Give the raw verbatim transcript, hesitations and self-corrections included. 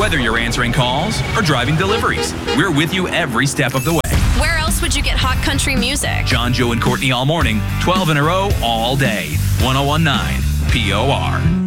Whether you're answering calls or driving deliveries, we're with you every step of the way. Where else would you get hot country music? John, Joe, and Courtney all morning, twelve in a row, all day. ten nineteen P O R.